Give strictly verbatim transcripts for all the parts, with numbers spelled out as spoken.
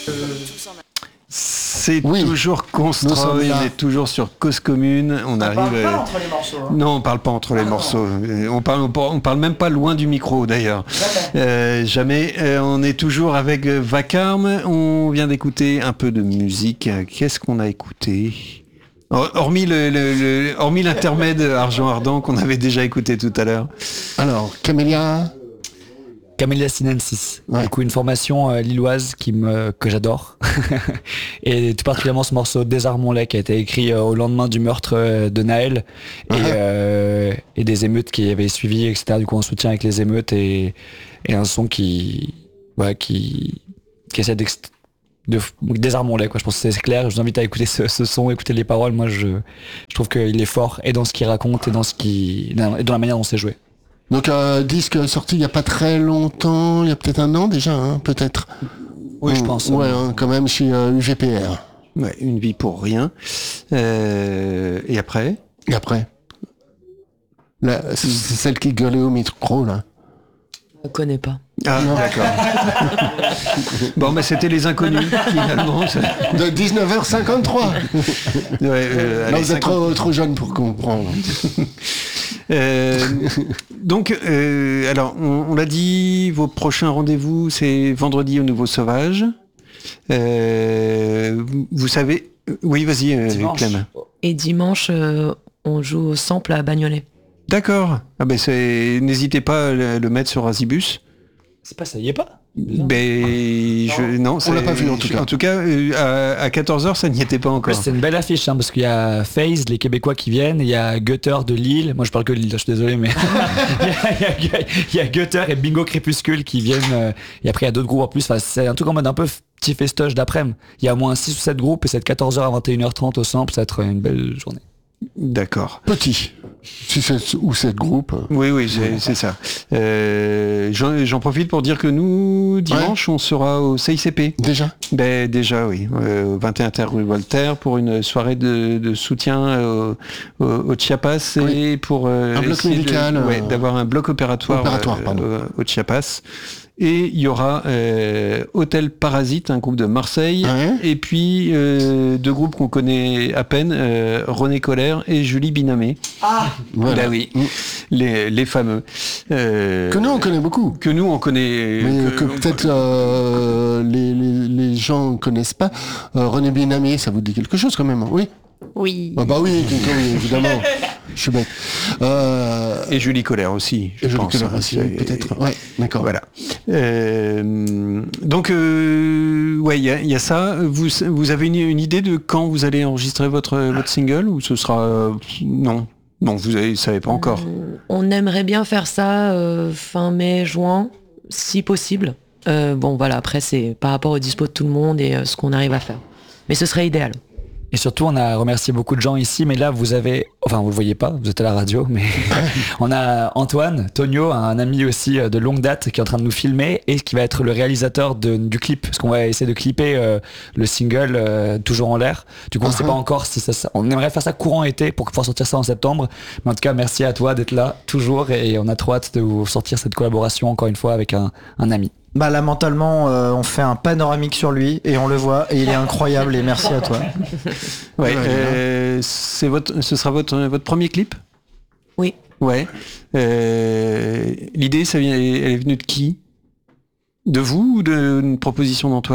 C'est Oui. toujours Constroy, Nous sommes là. on est toujours sur Cause Commune. On, On arrive. parle pas euh, entre les morceaux. Hein. Non, on parle pas entre les Ah, morceaux. Euh, On parle, on parle, on parle même pas loin du micro d'ailleurs. Jamais. Euh, jamais. Euh, on est toujours avec euh, Vacarme. On vient d'écouter un peu de musique. Qu'est-ce qu'on a écouté ? Hor- Hormis le, le- le- hormis l'intermède Argent Ardent qu'on avait déjà écouté tout à l'heure. Alors, Camélia. Camellia sinensis, Ouais. du coup une formation euh, lilloise qui me, que j'adore. Et tout particulièrement ce morceau Désarmons-les qui a été écrit euh, au lendemain du meurtre euh, de Naël et, Uh-huh. euh, et des émeutes qui avaient suivi, et cetera. Du coup en soutien avec les émeutes et, et un son qui, ouais, qui, qui essaie d'ex- de Désarmons-les quoi. Je pense que c'est clair. Je vous invite à écouter ce, ce son, écouter les paroles. Moi je, je trouve qu'il est fort et dans ce qu'il raconte et dans ce qui, et dans la manière dont c'est joué. Donc, euh, disque sorti il y a pas très longtemps, il y a peut-être un an déjà, hein, peut-être. Oui, je pense. Ouais, hein, quand même chez euh, U G P R. Ouais, une vie pour rien. Euh, et après ? Et après là, c'est c'est celle qui gueulait au micro, là. On connaît pas. Ah, d'accord. Bon, mais c'était les inconnus, finalement. ça- De dix-neuf heures cinquante-trois. Ouais, euh, Là, allez, vous êtes trop, trop jeune pour comprendre. Euh, donc, euh, alors, on, on l'a dit, vos prochains rendez-vous, c'est vendredi au Nouveau Sauvage. Euh, vous, vous savez... Oui, vas-y, euh, Dimanche. Clem. Et dimanche, euh, on joue au sample à Bagnolet. D'accord. Ah ben, c'est... N'hésitez pas à le, le mettre sur Azibus. C'est pas ça y est pas. Ben, je, non, On l'a pas vu, en tout cas. En tout cas, euh, à, à quatorze heures, ça n'y était pas encore. C'est une belle affiche hein, parce qu'il y a FaZe, les Québécois qui viennent, il y a Gutter de Lille, moi je parle que de Lille, je suis désolé mais il, y a, il, y a, il y a Gutter et Bingo Crépuscule qui viennent euh, et après il y a d'autres groupes en plus, enfin, c'est un truc en mode un peu petit festoche d'après-midi. Il y a au moins six ou sept groupes et c'est de quatorze heures à vingt et une heures trente au sample, ça va être une belle journée. D'accord. Petit. Si c'est ou sept groupes. Oui, oui, c'est, c'est ça. Euh, j'en, j'en profite pour dire que nous, dimanche, on sera au C I C P. Déjà. Ben, déjà, oui. Euh, au vingt et un terre rue Voltaire pour une soirée de, de soutien euh, au, au Chiapas Oui. et pour euh, Un bloc essayer de- médical, ouais, euh, d'avoir un bloc opératoire, opératoire, euh, pardon. au, au Chiapas. Et il y aura euh, Hôtel Parasite, un groupe de Marseille, Ouais. et puis euh, deux groupes qu'on connaît à peine, euh, René Colère et Julie Binamé. Ah, Voilà. Bah oui, Mm. les, les fameux. Euh, Que nous, on connaît beaucoup. Que nous, on connaît... Mais que, peut-être euh, les, les, les gens ne connaissent pas. Euh, René Binamé, ça vous dit quelque chose quand même, oui. Oui. Ah bah oui, oui, évidemment. Je suis bête. Euh, Et Julie Colère aussi, je et Julie pense. Colère hein, aussi, c'est- peut-être. Ouais, d'accord. Voilà. Euh, donc, euh, ouais, il y, a- il y a ça. Vous, vous avez une, une idée de quand vous allez enregistrer votre, votre single ou ce sera... euh, non, non, vous ne savez pas encore. Euh, On aimerait bien faire ça euh, fin mai, juin, si possible. Euh, bon, voilà, après, c'est par rapport au dispo de tout le monde et euh, ce qu'on arrive à faire. Mais ce serait idéal. Et surtout, on a remercié beaucoup de gens ici, mais là, vous avez, enfin, vous le voyez pas, vous êtes à la radio, mais on a Antoine Tonio, un ami aussi euh, de longue date, qui est en train de nous filmer et qui va être le réalisateur de- du clip, parce qu'on va essayer de clipper euh, le single euh, Toujours en l'air. Du coup, on ne sait Uh-huh. pas encore si ça, ça- on aimerait faire ça courant été pour pouvoir sortir ça en septembre. Mais en tout cas, merci à toi d'être là toujours et on a trop hâte de vous sortir cette collaboration encore une fois avec un, un ami. bah là mentalement, euh, on fait un panoramique sur lui et on le voit et il est incroyable et merci à toi. Ouais, Ouais, euh, c'est votre, ce sera votre, votre premier clip ? Oui. Ouais. Euh, l'idée, ça vient, elle est venue de qui ? De vous ou d'une proposition d'Antoine ?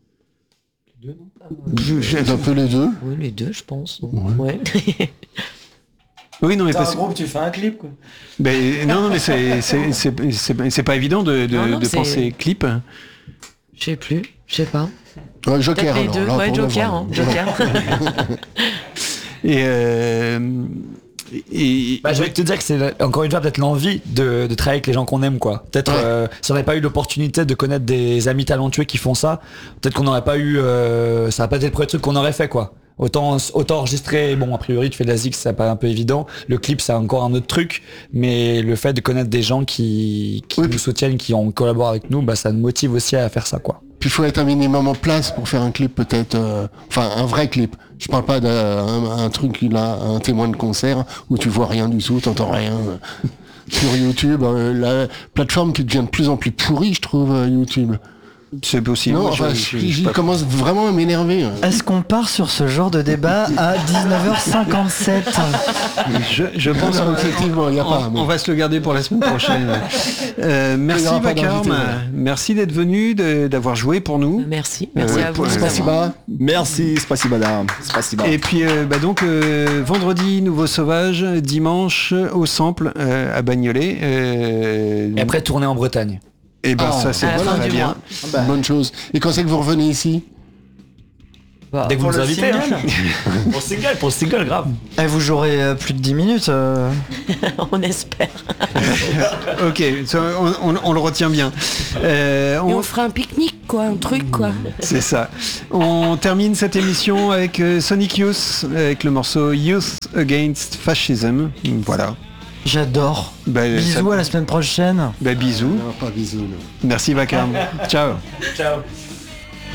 C'est un peu les deux. Oui, les deux, je pense. Ouais. Ouais. Oui, non, mais parce que... groupe, tu fais un clip quoi. Ben, non, non, mais c'est, c'est, c'est, c'est, c'est pas évident de, de, Non, non, de c'est- penser clip. Je sais plus, je sais pas. Ouais, Joker, Peut-être les alors, deux. là, Ouais, pour de Joker, vrai. hein, Joker. Et, euh, et Bah, je vais te dire que c'est encore une fois peut-être l'envie de, de travailler avec les gens qu'on aime quoi. Peut-être Ouais. euh, si on n'avait pas eu l'opportunité de connaître des amis talentueux qui font ça, peut-être qu'on n'aurait pas eu, euh, ça n'a pas été le premier truc qu'on aurait fait quoi. Autant, autant enregistrer, bon a priori tu fais de la zik, ça paraît un peu évident. Le clip c'est encore un autre truc, mais le fait de connaître des gens qui, qui Oui, nous puis- soutiennent, qui ont collaboré avec nous, bah ça nous motive aussi à faire ça quoi. Puis il faut être un minimum en place pour faire un clip peut-être, euh, enfin un vrai clip. Je parle pas d'un un, un truc là, un témoin de concert où tu vois rien du tout, t'entends rien. Sur YouTube, euh, la plateforme qui devient de plus en plus pourrie, je trouve, euh, YouTube. C'est possible. Non, Moi, enfin, je- je, je- je- je commence vraiment à m'énerver. Est-ce qu'on part sur ce genre de débat à dix-neuf heures cinquante-sept? Je, je pense Non, qu'on effectivement, il y a on, pas. mais- on va se le garder pour la semaine prochaine. Euh, merci Il y aura pas Vacarme, d'invité, voilà. merci d'être venu, de- d'avoir joué pour nous. Merci, merci Euh, à vous. pour- Spasiba. Merci, spasiba, spasiba. Et puis euh, bah donc euh, vendredi Nouveau Sauvage, dimanche au Sample euh, à Bagnolet. Euh, Et après, tourner en Bretagne. et ben Ah, ça c'est à la fin très du bien. mois. Une bonne chose. Et quand c'est que vous revenez ici? Bah, Dès que vous pour nous le invitez, hein. single. Pour le single, pour le single, grave. Eh, vous jouerez euh, plus de dix minutes. euh. on espère. Ok, ça, on, on- on le retient bien. Euh, Et on- on fera un pique-nique, quoi, un truc, quoi. C'est ça. On termine cette émission avec euh, Sonic Youth, avec le morceau Youth Against Fascism. Voilà. J'adore. Bah, Bisous ça- à la semaine prochaine. bah, bisous. Non, pas bisous. non. Merci Vacarme. Ciao. Ciao.